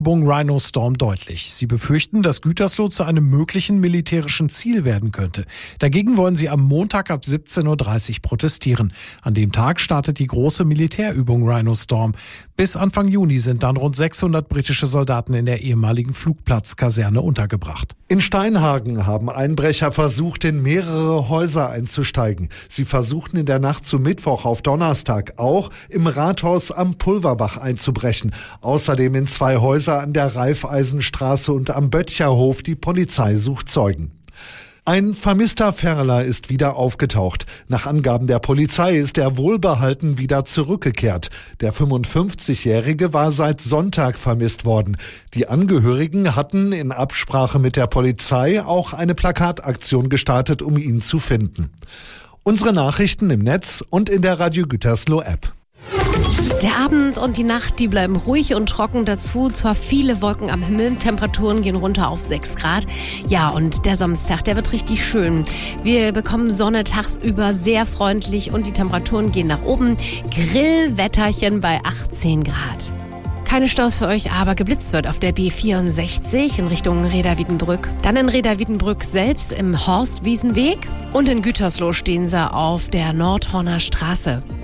Militärübung Rhino Storm deutlich. Sie befürchten, dass Gütersloh zu einem möglichen militärischen Ziel werden könnte. Dagegen wollen sie am Montag ab 17:30 Uhr protestieren. An dem Tag startet die große Militärübung Rhino Storm. Bis Anfang Juni sind dann rund 600 britische Soldaten in der ehemaligen Flugplatzkaserne untergebracht. In Steinhagen haben Einbrecher versucht, in mehrere Häuser einzusteigen. Sie versuchten in der Nacht zu Mittwoch auf Donnerstag auch im Rathaus am Pulverbach einzubrechen. Außerdem in 2 Häuser an der Raiffeisenstraße und am Böttcherhof. Die Polizei sucht Zeugen. Ein vermisster Ferler ist wieder aufgetaucht. Nach Angaben der Polizei ist er wohlbehalten wieder zurückgekehrt. Der 55-Jährige war seit Sonntag vermisst worden. Die Angehörigen hatten in Absprache mit der Polizei auch eine Plakataktion gestartet, um ihn zu finden. Unsere Nachrichten im Netz und in der Radio Gütersloh App. Der Abend und die Nacht, die bleiben ruhig und trocken. Dazu zwar viele Wolken am Himmel, Temperaturen gehen runter auf 6 Grad. Ja, und der Samstag, der wird richtig schön. Wir bekommen Sonne tagsüber, sehr freundlich und die Temperaturen gehen nach oben. Grillwetterchen bei 18 Grad. Keine Staus für euch, aber geblitzt wird auf der B64 in Richtung Reda-Wiedenbrück. Dann in Reda-Wiedenbrück selbst im Horstwiesenweg. Und in Gütersloh stehen sie auf der Nordhorner Straße.